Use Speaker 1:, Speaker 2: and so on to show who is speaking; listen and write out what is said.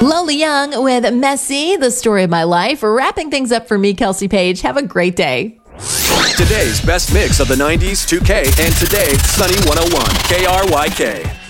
Speaker 1: Lola Young with Messy, the story of my life. Wrapping things up for me, Kelsey Page. Have a great day.
Speaker 2: Today's best mix of the 90s, 2K, and today, Sunny 101, KRYK.